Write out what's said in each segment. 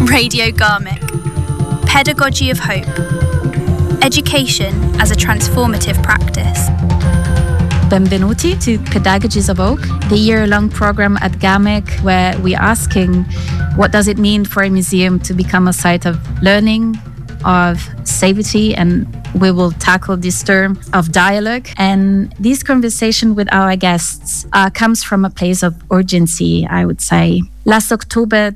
Radio Garmic. Pedagogy of Hope. Education as a transformative practice. Benvenuti to Pedagogies of Hope, the year-long program at GAMIC where we're asking what does it mean for a museum to become a site of learning, of safety, and we will tackle this term of dialogue. And this conversation with our guests comes from a place of urgency, I would say. Last October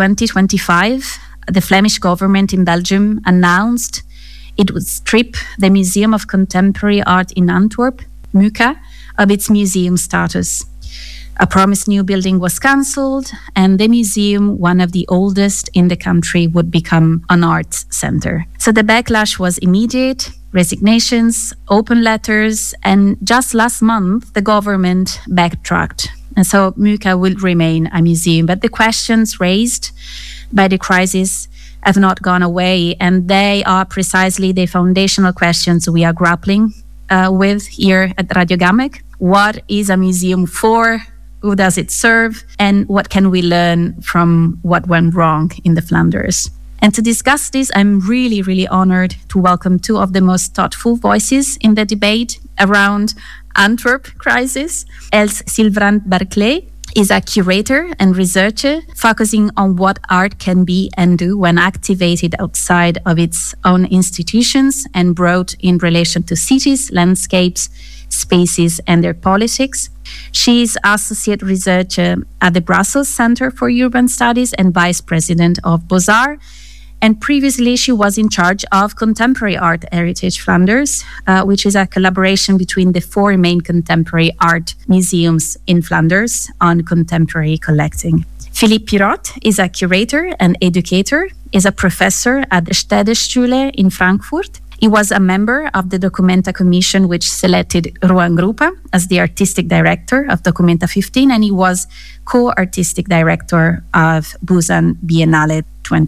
2025, the Flemish government in Belgium announced it would strip the Museum of Contemporary Art in Antwerp, MUCA, of its museum status. A promised new building was cancelled, and the museum, one of the oldest in the country, would become an arts centre. So the backlash was immediate, resignations, open letters, and just last month, the government backtracked. And so MUCA will remain a museum. But the questions raised by the crisis have not gone away, and they are precisely the foundational questions we are grappling with here at Radio GAMIC. What is a museum for? Who does it serve? And what can we learn from what went wrong in the Flanders? And to discuss this, I'm really, really honored to welcome two of the most thoughtful voices in the debate around Antwerp crisis. Els Sylvain Berclay is a curator and researcher focusing on what art can be and do when activated outside of its own institutions and brought in relation to cities, landscapes, spaces, and their politics. She is associate researcher at the Brussels Center for Urban Studies and vice president of Beaux-Arts. And previously, she was in charge of Contemporary Art Heritage Flanders, which is a collaboration between the four main contemporary art museums in Flanders on contemporary collecting. Philippe Pirotte is a curator and educator, is a professor at the Städteschule in Frankfurt. He was a member of the Documenta Commission, which selected Rohan Grupa as the artistic director of Documenta 15, and he was co-artistic director of Busan Biennale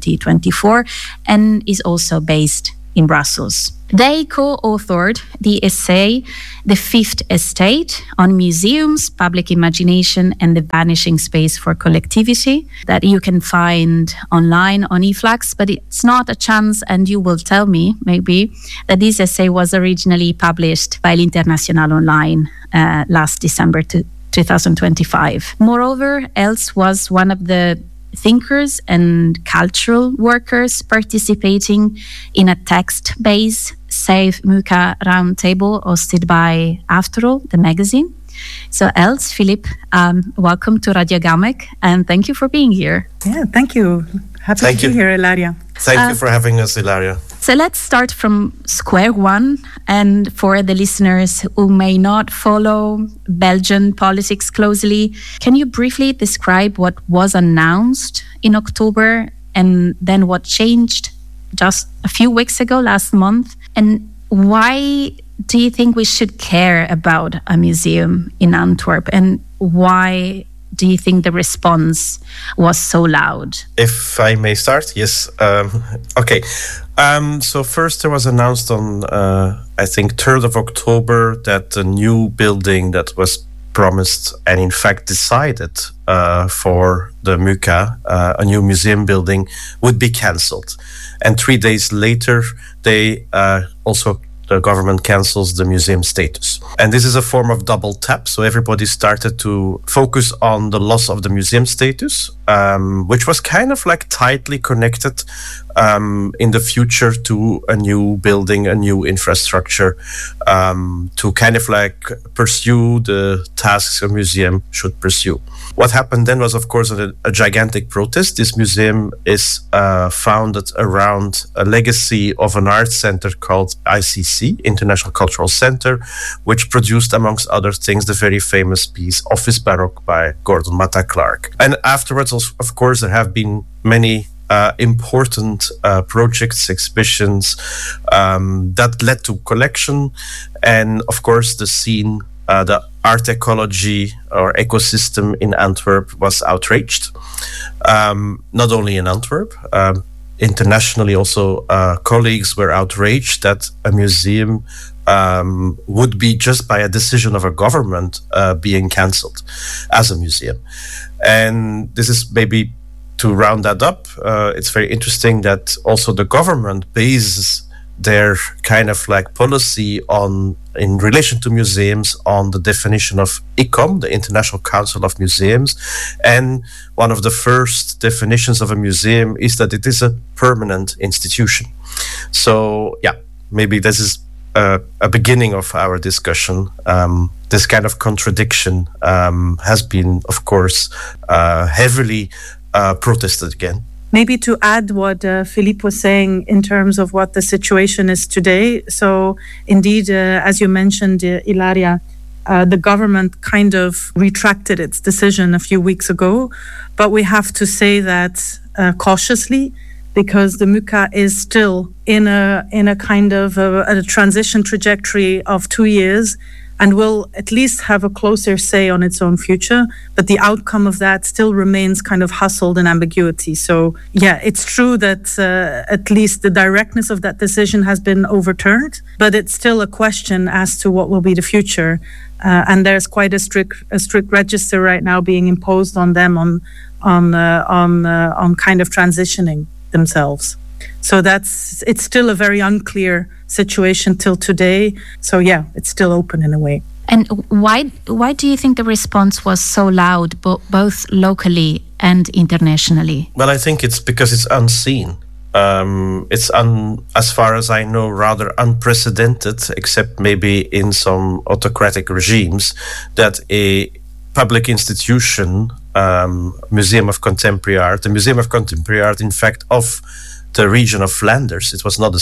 2024, and is also based in Brussels. They co-authored the essay, The Fifth Estate, on museums, public imagination, and the vanishing space for collectivity, that you can find online on eFlux, but it's not a chance, and you will tell me, maybe, that this essay was originally published by l'Internationale Online last December 2025. Moreover, Els was one of the thinkers and cultural workers participating in a text-based Save MUCA roundtable hosted by After All, the magazine. So Els, Philippe, welcome to Radio GAMIC, and thank you for being here. Yeah, thank you. Happy to be here, Ilaria. Thank you for having us, Ilaria. So let's start from square one. And for the listeners who may not follow Belgian politics closely, can you briefly describe what was announced in October and then what changed just a few weeks ago, last month? And why do you think we should care about a museum in Antwerp? And why do you think the response was so loud? If I may start, yes. Okay. So first there was announced on, I think, 3rd of October that the new building that was promised and in fact decided for the MUCA, a new museum building, would be cancelled. And 3 days later, they the government cancels the museum status. And this is a form of double tap. So everybody started to focus on the loss of the museum status, which was kind of like tightly connected in the future to a new building, a new infrastructure, to kind of like pursue the tasks a museum should pursue. What happened then was, of course, a gigantic protest. This museum is founded around a legacy of an art center called ICC, International Cultural Center, which produced, amongst other things, the very famous piece Office Baroque by Gordon Matta Clark. And afterwards, of course, there have been many important projects, exhibitions that led to collection, and of course the scene, the art ecology or ecosystem in Antwerp was outraged. Not only in Antwerp, internationally also colleagues were outraged that a museum would be, just by a decision of a government, being cancelled as a museum. And this is maybe to round that up, it's very interesting that also the government bases their kind of like policy on, in relation to museums, on the definition of ICOM, the International Council of Museums. And one of the first definitions of a museum is that it is a permanent institution. So yeah, maybe this is a beginning of our discussion. This kind of contradiction has been, of course, heavily protested again. Maybe to add what Philippe was saying in terms of what the situation is today. So indeed, as you mentioned, Ilaria, the government kind of retracted its decision a few weeks ago. But we have to say that cautiously, because the MUCA is still in a kind of a transition trajectory of 2 years, and will at least have a closer say on its own future. But the outcome of that still remains kind of hustled in ambiguity. So yeah, it's true that at least the directness of that decision has been overturned, but it's still a question as to what will be the future. And there's quite a strict register right now being imposed on them on kind of transitioning themselves. So it's still a very unclear situation till today. So yeah, it's still open in a way. And why do you think the response was so loud, both locally and internationally? Well, I think it's because it's unseen. It's as far as I know, rather unprecedented, except maybe in some autocratic regimes, that a public institution, Museum of Contemporary Art, the Museum of Contemporary Art, in fact, of the region of Flanders. It was not a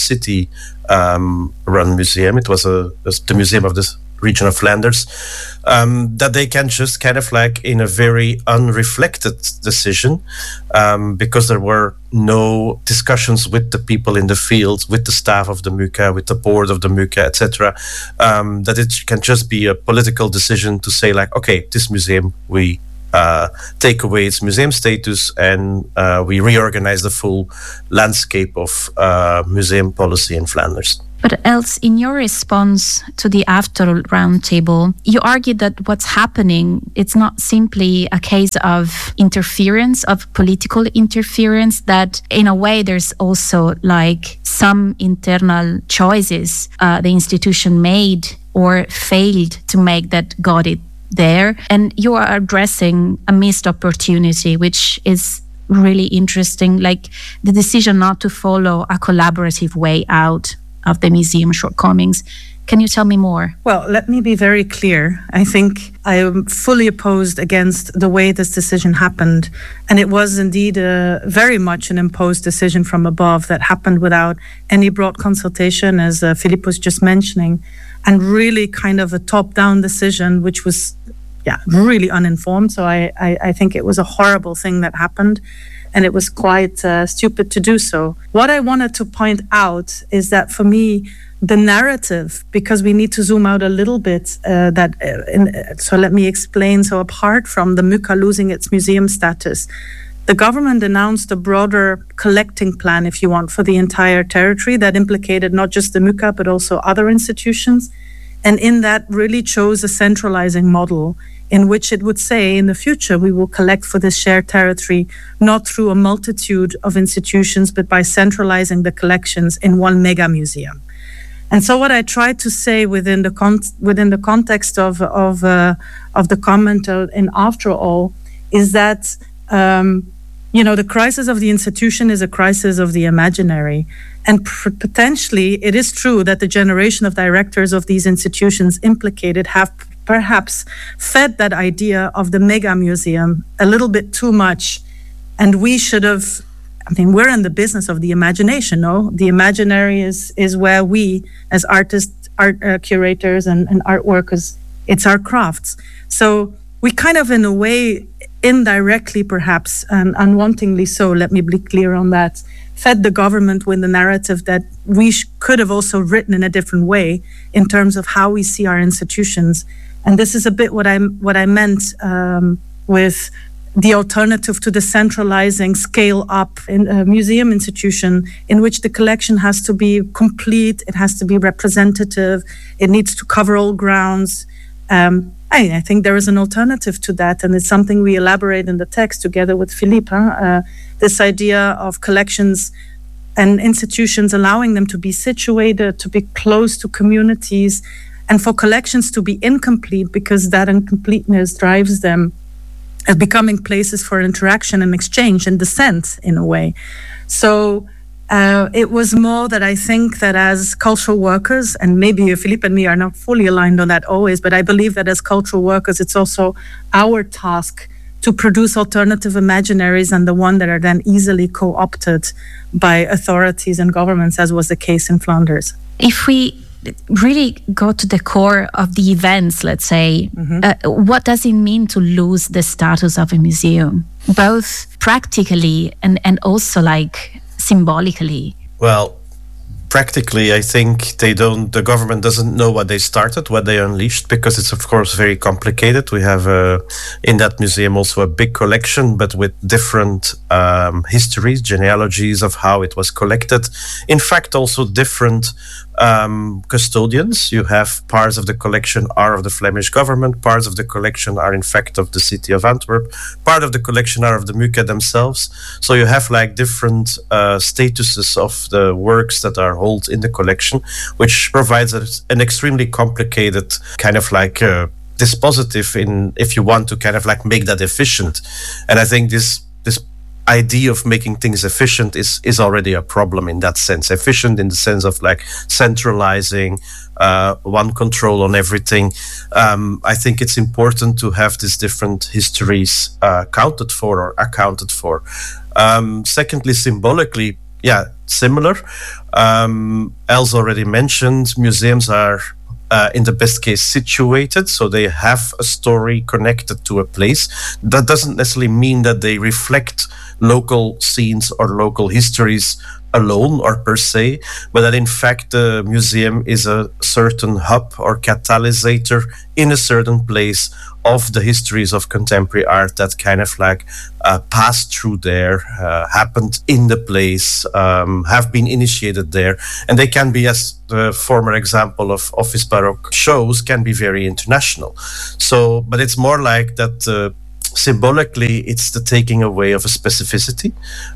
city-run museum. It was the museum of this region of Flanders, that they can just kind of like in a very unreflected decision, because there were no discussions with the people in the field, with the staff of the MUCA, with the board of the MUCA, etc., that it can just be a political decision to say like, okay, this museum, we take away its museum status, and we reorganize the full landscape of museum policy in Flanders. But else, in your response to the After Roundtable, you argued that what's happening, it's not simply a case of interference, of political interference, that in a way there's also like some internal choices the institution made or failed to make that got it there. And you are addressing a missed opportunity, which is really interesting, like the decision not to follow a collaborative way out of the museum shortcomings. Can you tell me more? Well, let me be very clear. I think I am fully opposed against the way this decision happened. And it was indeed very much an imposed decision from above that happened without any broad consultation, as Philippe was just mentioning, and really kind of a top-down decision, which was really uninformed. So I think it was a horrible thing that happened. And it was quite stupid to do so. What I wanted to point out is that for me, the narrative, because we need to zoom out a little bit, so let me explain. So apart from the MUCA losing its museum status, the government announced a broader collecting plan, if you want, for the entire territory that implicated not just the MUCA, but also other institutions. And in that really chose a centralizing model in which it would say in the future, we will collect for this shared territory, not through a multitude of institutions, but by centralizing the collections in one mega museum. And so what I tried to say within the context of the comment in After All is that, the crisis of the institution is a crisis of the imaginary. And potentially, it is true that the generation of directors of these institutions implicated have perhaps fed that idea of the mega museum a little bit too much. And we should have, we're in the business of the imagination, no? The imaginary is where we, as artists, art curators and art workers, it's our crafts. So we kind of, in a way, indirectly perhaps, and unwantingly so, let me be clear on that, fed the government with the narrative that we could have also written in a different way in terms of how we see our institutions. And this is a bit what I meant with the alternative to the centralizing scale-up in a museum institution in which the collection has to be complete, it has to be representative, it needs to cover all grounds. I think there is an alternative to that, and it's something we elaborate in the text together with Philippe. This idea of collections and institutions allowing them to be situated, to be close to communities, and for collections to be incomplete because that incompleteness drives them as becoming places for interaction and exchange and dissent in a way. So it was more that I think that as cultural workers, and maybe Philippe and me are not fully aligned on that always, but I believe that as cultural workers, it's also our task to produce alternative imaginaries and the one that are then easily co-opted by authorities and governments, as was the case in Flanders. If we really go to the core of the events, let's say, what does it mean to lose the status of a museum, both practically and also like symbolically? Well, practically, I think the government doesn't know what they started, what they unleashed, because it's of course very complicated. We have in that museum also a big collection, but with different histories, genealogies of how it was collected. In fact, also different custodians. You have parts of the collection are of the Flemish government, parts of the collection are in fact of the city of Antwerp, part of the collection are of the MUCA themselves. So you have like different statuses of the works that are held in the collection, which provides an extremely complicated kind of like dispositive in if you want to kind of like make that efficient. And I think this idea of making things efficient is already a problem in that sense. Efficient in the sense of like centralizing one control on everything. I think it's important to have these different histories accounted for. Secondly, symbolically, similar. Els already mentioned, museums are in the best case situated, so they have a story connected to a place. That doesn't necessarily mean that they reflect local scenes or local histories alone or per se, but that in fact the museum is a certain hub or catalysator in a certain place of the histories of contemporary art that kind of like passed through there, happened in the place, have been initiated there, and they can be, as the former example of Office Baroque shows, can be very international. So, but it's more like that symbolically it's the taking away of a specificity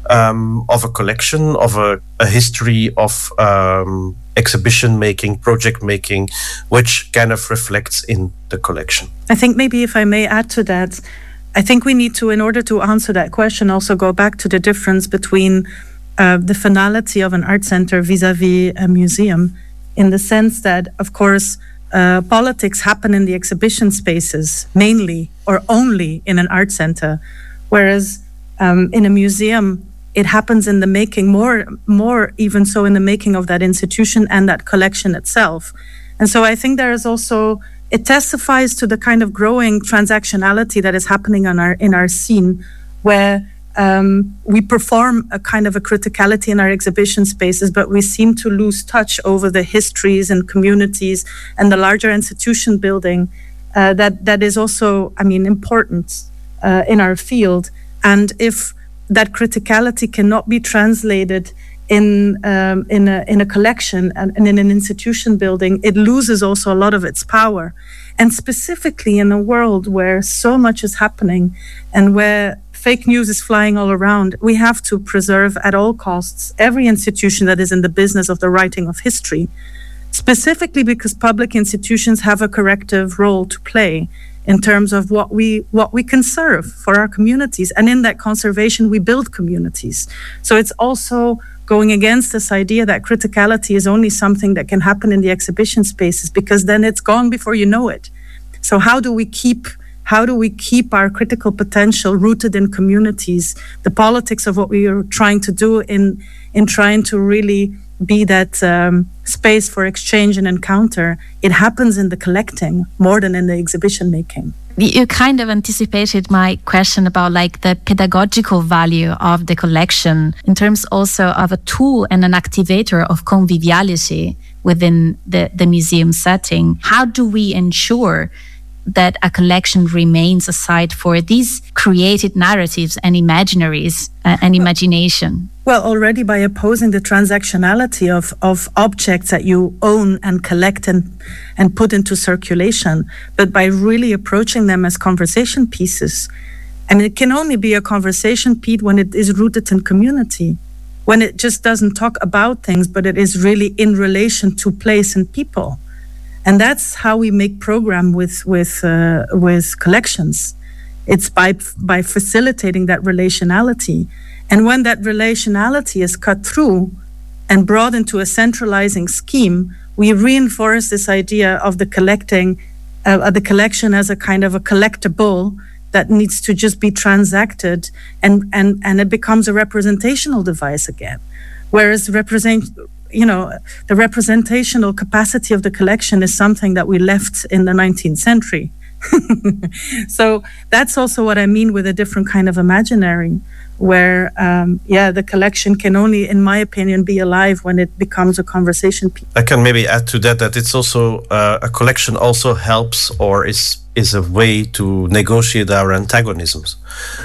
of a collection, of a history of exhibition making, project making, which kind of reflects in the collection. I think maybe if I may add to that, I think we need to, in order to answer that question, also go back to the difference between the finality of an art center vis-a-vis a museum, in the sense that, of course, politics happen in the exhibition spaces mainly or only in an art center, whereas in a museum it happens in the making, more even so in the making of that institution and that collection itself. And so I think there is also, it testifies to the kind of growing transactionality that is happening in our scene, where we perform a kind of a criticality in our exhibition spaces, but we seem to lose touch over the histories and communities and the larger institution building that is also, important in our field. And if that criticality cannot be translated in a collection and in an institution building, it loses also a lot of its power. And specifically in a world where so much is happening and where fake news is flying all around, we have to preserve at all costs every institution that is in the business of the writing of history, specifically because public institutions have a corrective role to play in terms of what we conserve for our communities. And in that conservation, we build communities. So it's also going against this idea that criticality is only something that can happen in the exhibition spaces, because then it's gone before you know it. So how do we keep our critical potential rooted in communities? The politics of what we are trying to do in trying to really be that space for exchange and encounter, it happens in the collecting more than in the exhibition making. You kind of anticipated my question about like the pedagogical value of the collection in terms also of a tool and an activator of conviviality within the museum setting. How do we ensure that a collection remains a site for these created narratives and imaginaries and imagination? Well, already by opposing the transactionality of objects that you own and collect and put into circulation, but by really approaching them as conversation pieces. And it can only be a conversation piece when it is rooted in community, when it just doesn't talk about things, but it is really in relation to place and people. And that's how we make program with collections. It's by facilitating that relationality. And when that relationality is cut through and brought into a centralizing scheme, we reinforce this idea of the collection as a kind of a collectible that needs to just be transacted, and it becomes a representational device again. Whereas the representational capacity of the collection is something that we left in the 19th century. So that's also what I mean with a different kind of imaginary, where the collection can only, in my opinion, be alive when it becomes a conversation piece. I can maybe add to that it's also a collection also helps or is a way to negotiate our antagonisms.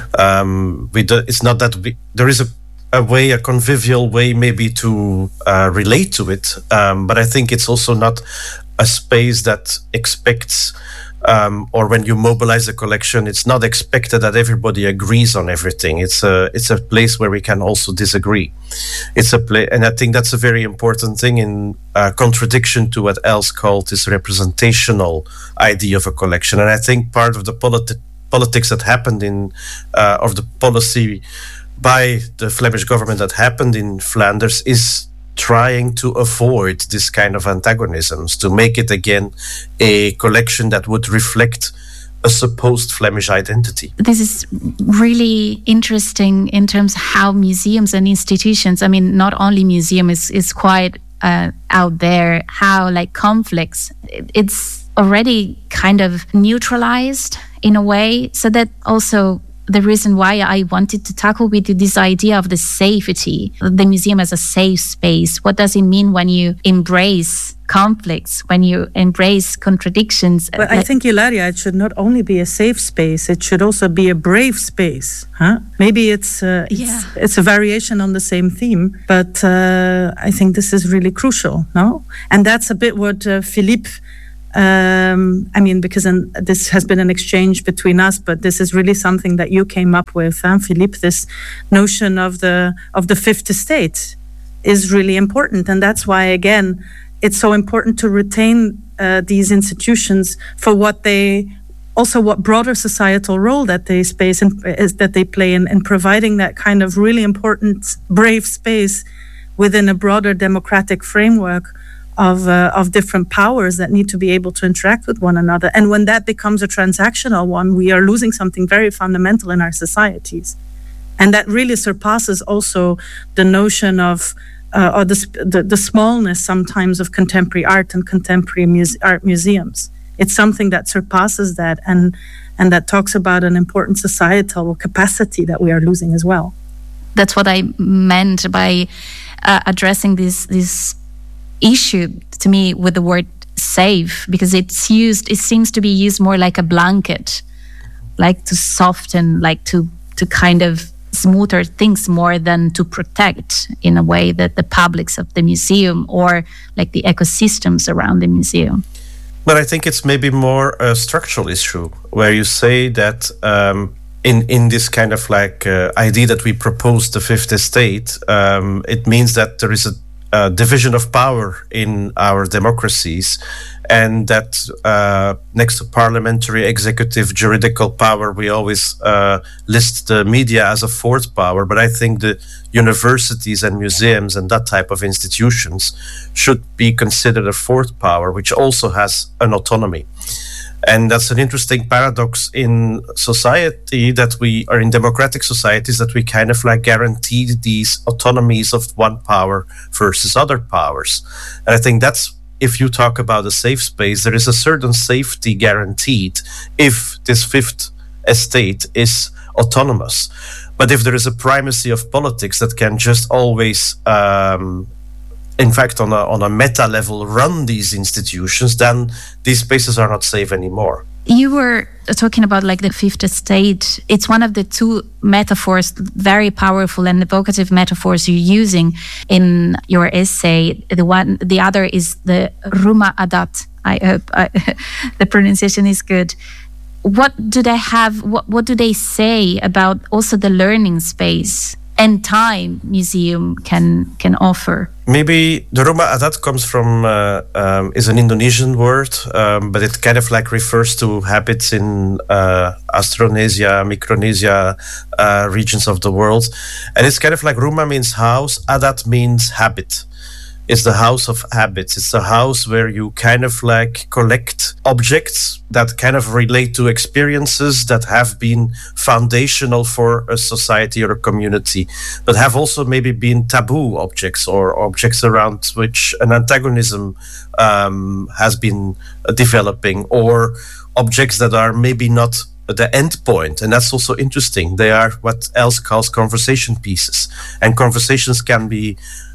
It's not that there is a convivial way maybe to relate to it, but I think it's also not a space that expects or when you mobilize a collection, it's not expected that everybody agrees on everything. It's a place where we can also disagree. It's a place, and I think that's a very important thing in contradiction to what Els called this representational idea of a collection. And I think part of the politics that happened of the policy by the Flemish government that happened in Flanders is trying to avoid this kind of antagonisms, to make it again a collection that would reflect a supposed Flemish identity. This is really interesting in terms of how museums and institutions, I mean, not only museum is quite out there, how like conflicts, it's already kind of neutralized in a way, so that also the reason why I wanted to tackle with you this idea of the safety, the museum as a safe space. What does it mean when you embrace conflicts, when you embrace contradictions? But I think, Ilaria, it should not only be a safe space, it should also be a brave space. Maybe it's a variation on the same theme, but I think this is really crucial, no? And that's a bit what Philippe, because this has been an exchange between us, but this is really something that you came up with, Philippe. This notion of the fifth estate is really important, and that's why, again, it's so important to retain these institutions for what broader societal role that they play in providing that kind of really important brave space within a broader democratic framework of different powers that need to be able to interact with one another. And when that becomes a transactional one, we are losing something very fundamental in our societies. And that really surpasses also the notion of or the smallness sometimes of contemporary art and contemporary art museums. It's something that surpasses that and that talks about an important societal capacity that we are losing as well. That's what I meant by addressing this issue to me with the word safe, because it seems to be used more like a blanket, like to soften, like to kind of smoother things more than to protect in a way that the publics of the museum or like the ecosystems around the museum. But I think it's maybe more a structural issue where you say that in this kind of like idea that we propose the fifth estate, it means that there is a division of power in our democracies, and that next to parliamentary, executive, juridical power, we always list the media as a fourth power. But I think the universities and museums and that type of institutions should be considered a fourth power, which also has an autonomy. And that's an interesting paradox in society, that we are in democratic societies, that we kind of like guarantee these autonomies of one power versus other powers. And I think that's, if you talk about a safe space, there is a certain safety guaranteed if this fifth estate is autonomous. But if there is a primacy of politics that can just always in fact, on a meta level, run these institutions, then these spaces are not safe anymore. You were talking about like the fifth estate. It's one of the two metaphors, very powerful and evocative metaphors you're using in your essay. The other is the Rumah Adat. I hope the pronunciation is good. What do they have? What do they say about also the learning space and time museum can offer? Maybe the Rumah Adat comes from is an Indonesian word, but it kind of like refers to habits in Austronesia, Micronesia regions of the world, and it's kind of like Rumah means house, Adat means habit. It's the house of habits. It's the house where you kind of like collect objects that kind of relate to experiences that have been foundational for a society or a community, but have also maybe been taboo objects or objects around which an antagonism has been developing, or objects that are maybe not the end point. And that's also interesting. They are what else calls conversation pieces, and conversations can be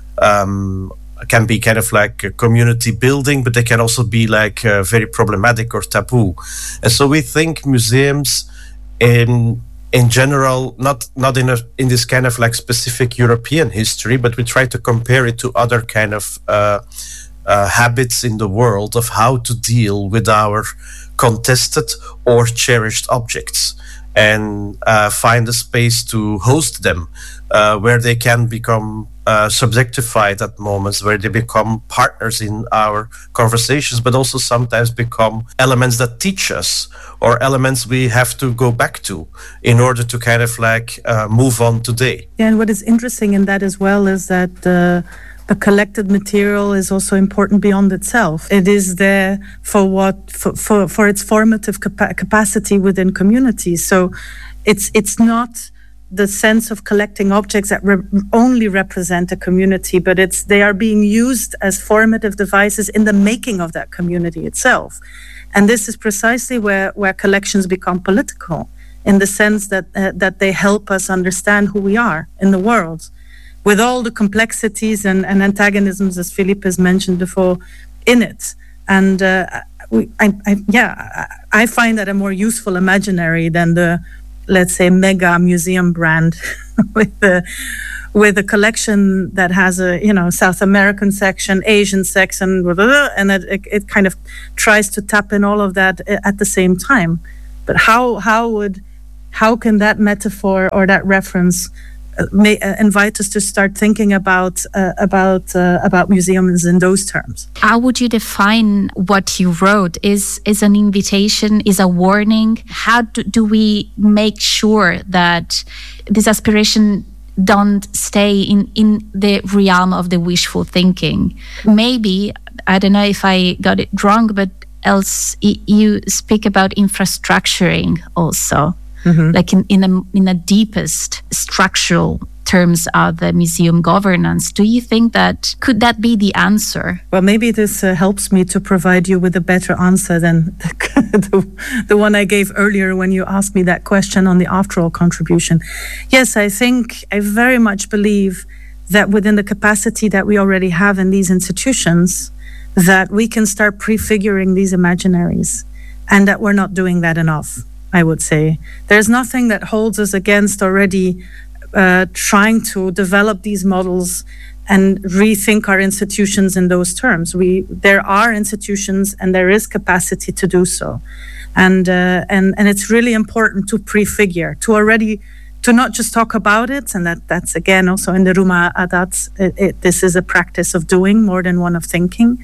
kind of like a community building, but they can also be like very problematic or taboo. And so we think museums in general, not in this kind of like specific European history, but we try to compare it to other kind of habits in the world of how to deal with our contested or cherished objects, and find a space to host them, where they can become subjectified at moments, where they become partners in our conversations, but also sometimes become elements that teach us, or elements we have to go back to in order to kind of like move on today. Yeah, and what is interesting in that as well is that the collected material is also important beyond itself. It is there for its formative capacity within communities. So it's not the sense of collecting objects that only represent a community, but they are being used as formative devices in the making of that community itself. And this is precisely where collections become political, in the sense that they help us understand who we are in the world, with all the complexities and antagonisms, as Philippe has mentioned before, in it. And I find that a more useful imaginary than the, let's say, mega museum brand with a collection that has a South American section, Asian section, blah, blah, blah, and it kind of tries to tap in all of that at the same time. But how can that metaphor or that reference invite us to start thinking about museums in those terms? How would you define what you wrote? Is an invitation, is a warning? How do we make sure that this aspiration don't stay in the realm of the wishful thinking? Maybe, I don't know if I got it wrong, but else you speak about infrastructuring also. Mm-hmm. Like in the deepest structural terms of the museum governance. Do you think could that be the answer? Well, maybe this helps me to provide you with a better answer than the one I gave earlier when you asked me that question on the after-all contribution. Yes, I very much believe that within the capacity that we already have in these institutions, that we can start prefiguring these imaginaries, and that we're not doing that enough. I would say there's nothing that holds us against already trying to develop these models and rethink our institutions in those terms. There are institutions and there is capacity to do so, and it's really important to prefigure, to not just talk about it, and that's again also in the Rumah Adat. This is a practice of doing more than one of thinking.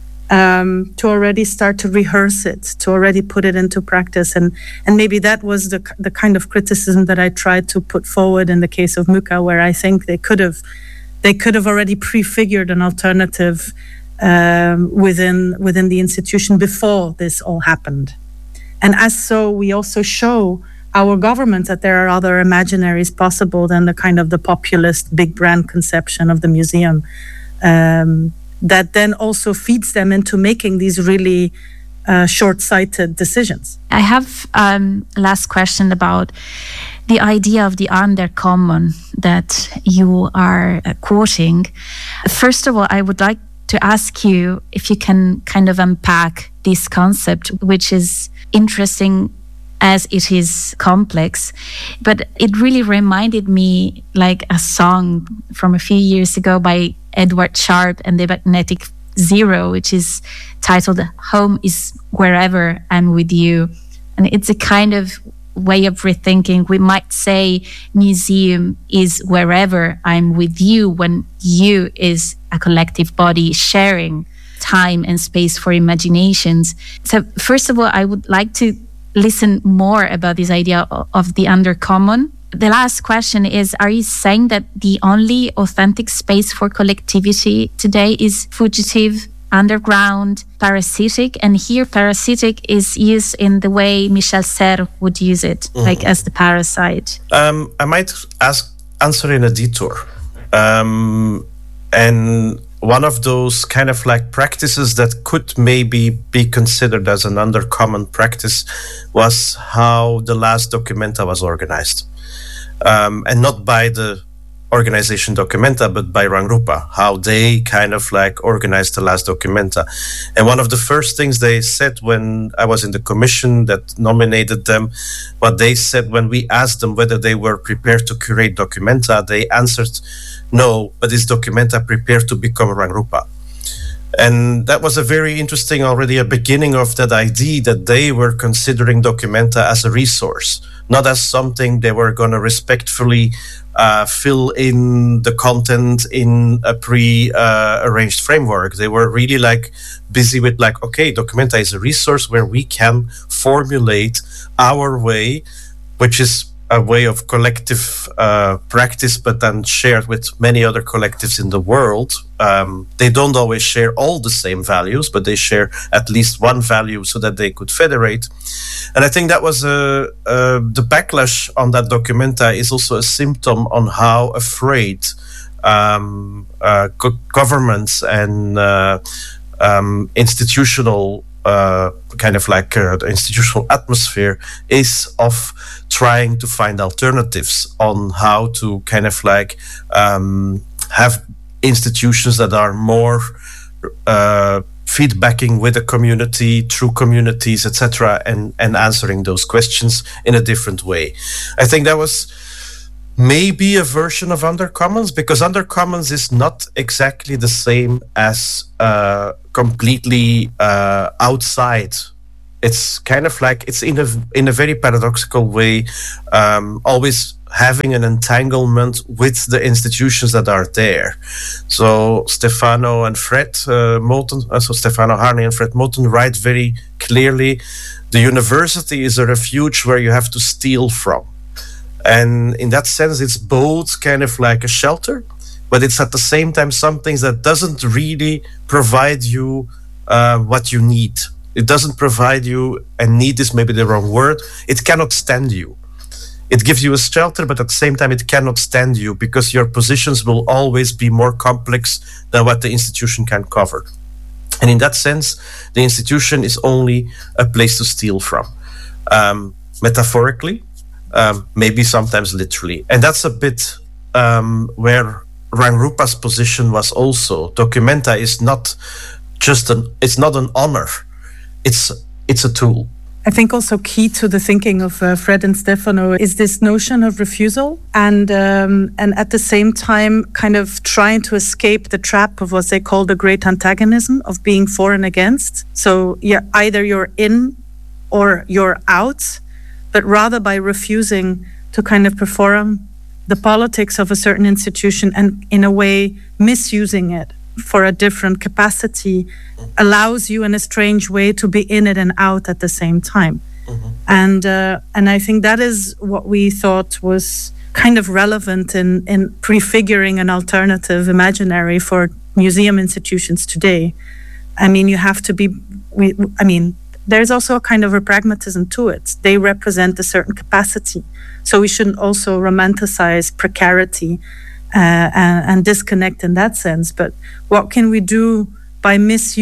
To already start to rehearse it, to already put it into practice. And maybe that was the kind of criticism that I tried to put forward in the case of MUCA, where I think they could have already prefigured an alternative within the institution before this all happened. And as so, we also show our government that there are other imaginaries possible than the kind of the populist big brand conception of the museum. That then also feeds them into making these really short-sighted decisions. I have a last question about the idea of the undercommon that you are quoting. First of all, I would like to ask you if you can kind of unpack this concept, which is interesting as it is complex. But it really reminded me like a song from a few years ago by Edward Sharpe and the Magnetic Zero, which is titled Home is Wherever I'm With You. And it's a kind of way of rethinking. We might say museum is wherever I'm with you, when you is a collective body sharing time and space for imaginations. So first of all, I would like to listen more about this idea of the undercommon. The last question is, are you saying that the only authentic space for collectivity today is fugitive, underground, parasitic? And here parasitic is used in the way Michel Serres would use it, like as the parasite. I might answer in a detour. And one of those kind of like practices that could maybe be considered as an undercommon practice was how the last Documenta was organized. And not by the organization Documenta, but by Rangrupa, how they kind of like organized the last Documenta. And one of the first things they said when I was in the commission that nominated them, what they said when we asked them whether they were prepared to curate Documenta, they answered, no, but is Documenta prepared to become Rangrupa? And that was a very interesting, already a beginning of that idea that they were considering Documenta as a resource, not as something they were going to respectfully fill in the content in a pre-arranged framework. They were really like busy with like, okay, Documenta is a resource where we can formulate our way, which is a way of collective practice, but then shared with many other collectives in the world. They don't always share all the same values, but they share at least one value so that they could federate. And I think that was the backlash on that Documenta is also a symptom on how afraid governments and institutional kind of like the institutional atmosphere is of trying to find alternatives on how to kind of like have institutions that are more feedbacking with the community through communities, etc., and answering those questions in a different way. I think that was maybe a version of Undercommons, because Undercommons is not exactly the same as completely outside. It's kind of like, it's in a very paradoxical way, always having an entanglement with the institutions that are there. So Stefano and Fred Moulton, Stefano Harney and Fred Moulton write very clearly, the university is a refuge where you have to steal from. And in that sense, it's both kind of like a shelter, but it's at the same time something that doesn't really provide you what you need. It doesn't provide you, and need is maybe the wrong word, it cannot stand you. It gives you a shelter, but at the same time, it cannot stand you because your positions will always be more complex than what the institution can cover. And in that sense, the institution is only a place to steal from. Metaphorically, maybe sometimes literally. And that's a bit where Rangrupa's position was also. Documenta is not just it's not an honor. It's a tool. I think also key to the thinking of Fred and Stefano is this notion of refusal and at the same time kind of trying to escape the trap of what they call the great antagonism of being for and against. So either you're in or you're out, but rather by refusing to kind of perform the politics of a certain institution and in a way misusing it for a different capacity allows you in a strange way to be in it and out at the same time. Mm-hmm. And I think that is what we thought was kind of relevant in prefiguring an alternative imaginary for museum institutions today. I mean, you have to be, there's also a kind of a pragmatism to it. They represent a certain capacity. So we shouldn't also romanticize precarity and disconnect in that sense. But what can we do by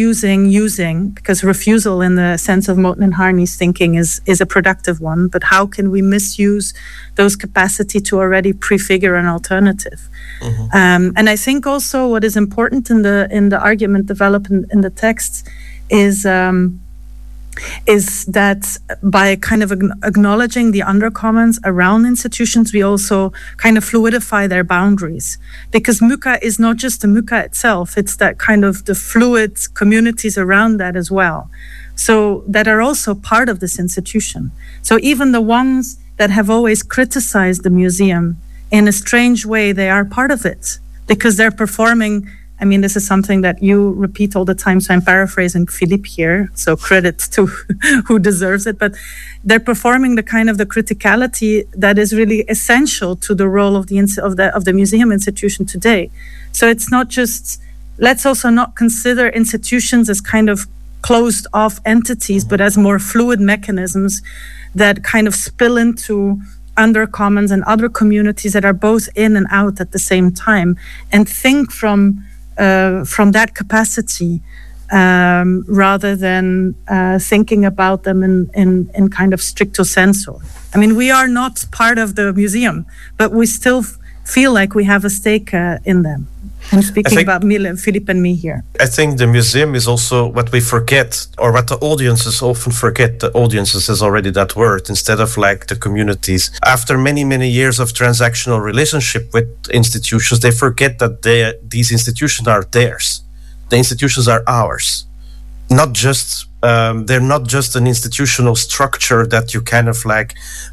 using, because refusal in the sense of Moulton and Harney's thinking is a productive one, but how can we misuse those capacity to already prefigure an alternative? Mm-hmm. And I think also what is important in the argument developed in the text is is that by kind of acknowledging the undercommons around institutions, we also kind of fluidify their boundaries. Because MUCA is not just the MUCA itself, it's that kind of the fluid communities around that as well. So that are also part of this institution. So even the ones that have always criticized the museum, in a strange way, they are part of it because they're performing. I mean, this is something that you repeat all the time, so I'm paraphrasing Philippe here, so credit to who deserves it, but they're performing the kind of the criticality that is really essential to the role of the museum institution today. So it's not just, let's also not consider institutions as kind of closed off entities, but as more fluid mechanisms that kind of spill into undercommons and other communities that are both in and out at the same time, and think from that capacity rather than thinking about them in kind of stricto sensu. I mean, we are not part of the museum, but we still feel like we have a stake in them. I'm speaking about Philippe and me here. I think the museum is also what we forget, or what the audiences often forget. The audiences is already that word, instead of like the communities. After many, many years of transactional relationship with institutions, they forget that these institutions are theirs. The institutions are ours. Not just, they're not just an institutional structure that you kind of like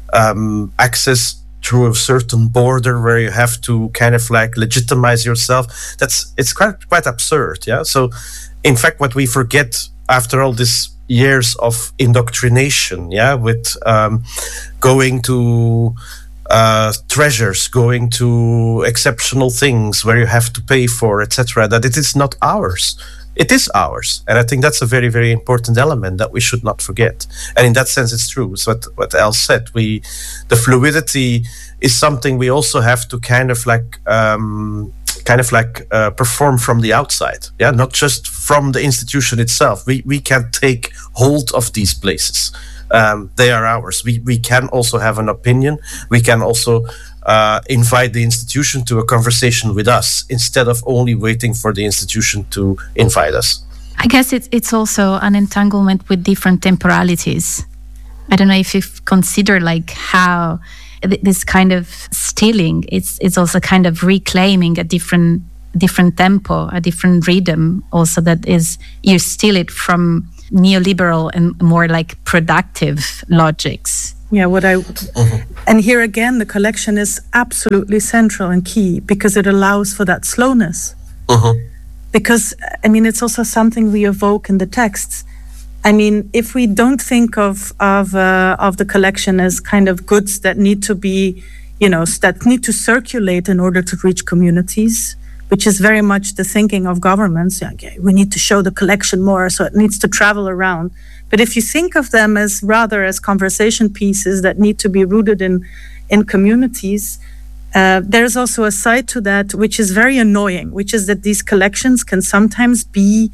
access through a certain border where you have to kind of like legitimize yourself. It's quite absurd. Yeah. So in fact, what we forget after all these years of indoctrination, yeah, with going to treasures, going to exceptional things where you have to pay for, etc., that it is not ours. It is ours. And I think that's a very, very important element that we should not forget. And in that sense, it's true. So what Elle said, the fluidity is something we also have to kind of like perform from the outside. Yeah, not just from the institution itself. We can take hold of these places. They are ours. We can also have an opinion. We can also invite the institution to a conversation with us instead of only waiting for the institution to invite us. I guess it's also an entanglement with different temporalities. I don't know if you've considered like how this kind of stealing, it's also kind of reclaiming a different tempo, a different rhythm also, that is, you steal it from neoliberal and more like productive logics. Yeah, and here again, the collection is absolutely central and key because it allows for that slowness. Because, I mean, it's also something we evoke in the texts. I mean, if we don't think of the collection as kind of goods that need to be, that need to circulate in order to reach communities, which is very much the thinking of governments. Okay, we need to show the collection more, so it needs to travel around. But if you think of them as rather as conversation pieces that need to be rooted in communities, there's also a side to that which is very annoying, which is that these collections can sometimes be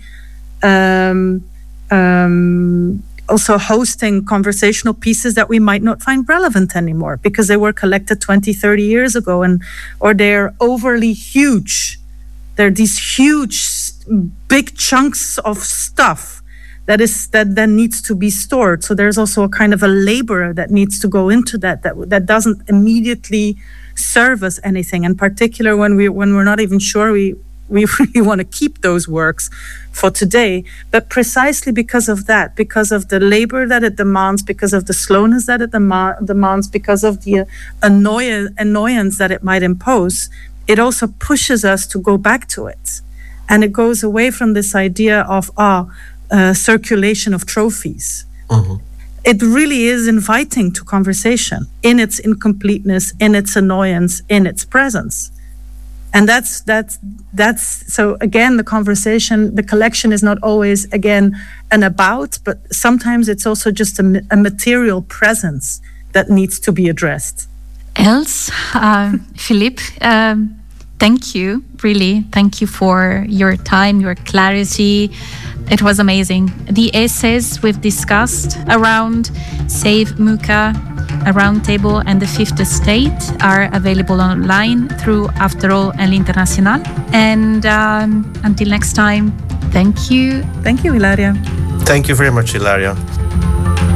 also hosting conversational pieces that we might not find relevant anymore because they were collected 20, 30 years ago, or they're overly huge. They're these huge, big chunks of stuff that then needs to be stored. So there's also a kind of a labor that needs to go into that doesn't immediately serve us anything. In particular, when we're not even sure we really want to keep those works for today. But precisely because of that, because of the labor that it demands, because of the slowness that it demands, because of the annoyance that it might impose, it also pushes us to go back to it. And it goes away from this idea of circulation of trophies. It really is inviting to conversation in its incompleteness, in its annoyance, in its presence. And that's so again, the collection is not always again an about, but sometimes it's also just a material presence that needs to be addressed. Els, Philippe, thank you, really. Thank you for your time, your clarity. It was amazing. The essays we've discussed around Save MUCA, a roundtable, and the Fifth Estate are available online through After All and L'International. And until next time, thank you. Thank you, Ilaria. Thank you very much, Ilaria.